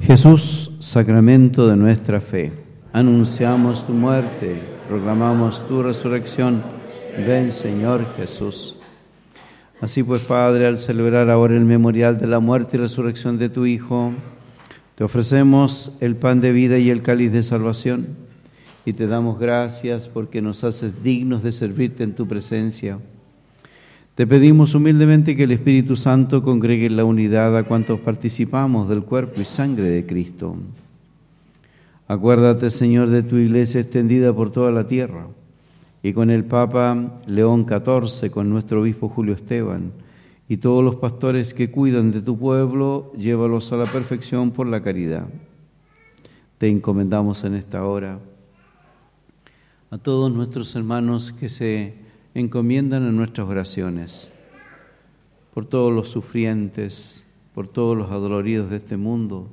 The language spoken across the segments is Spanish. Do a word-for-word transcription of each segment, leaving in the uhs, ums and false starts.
Jesús, sacramento de nuestra fe, anunciamos tu muerte, proclamamos tu resurrección. Ven, Señor Jesús. Así pues, Padre, al celebrar ahora el memorial de la muerte y resurrección de tu Hijo, te ofrecemos el pan de vida y el cáliz de salvación, y te damos gracias porque nos haces dignos de servirte en tu presencia. Te pedimos humildemente que el Espíritu Santo congregue en la unidad a cuantos participamos del cuerpo y sangre de Cristo. Acuérdate, Señor, de tu Iglesia extendida por toda la tierra, y con el Papa León catorce, con nuestro obispo Julio Esteban, y todos los pastores que cuidan de tu pueblo, llévalos a la perfección por la caridad. Te encomendamos en esta hora a todos nuestros hermanos que se encomiendan en nuestras oraciones, por todos los sufrientes, por todos los adoloridos de este mundo,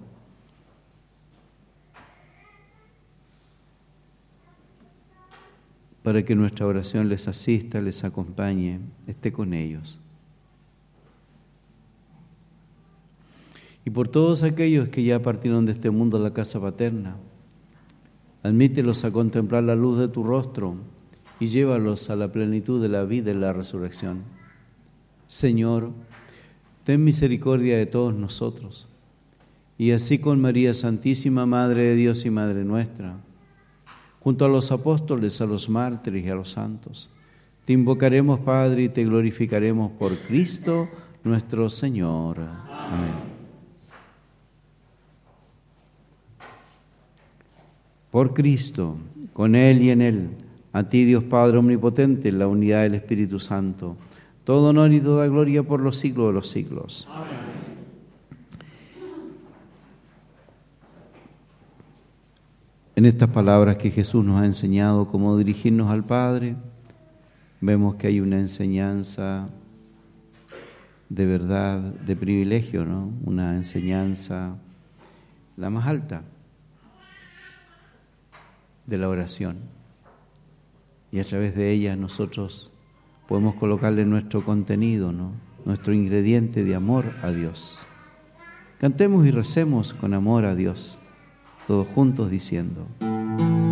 para que nuestra oración les asista, les acompañe, esté con ellos. Y por todos aquellos que ya partieron de este mundo a la casa paterna, admítelos a contemplar la luz de tu rostro y llévalos a la plenitud de la vida y la resurrección. Señor, ten misericordia de todos nosotros, y así con María Santísima, Madre de Dios y Madre nuestra, junto a los apóstoles, a los mártires y a los santos, te invocaremos, Padre, y te glorificaremos por Cristo nuestro Señor. Amén. Por Cristo, con Él y en Él, a ti, Dios Padre Omnipotente, en la unidad del Espíritu Santo, todo honor y toda gloria por los siglos de los siglos. Amén. En estas palabras que Jesús nos ha enseñado cómo dirigirnos al Padre, vemos que hay una enseñanza de verdad, de privilegio, ¿no? Una enseñanza la más alta de la oración. Y a través de ella nosotros podemos colocarle nuestro contenido, ¿no? Nuestro ingrediente de amor a Dios. Cantemos y recemos con amor a Dios, todos juntos diciendo: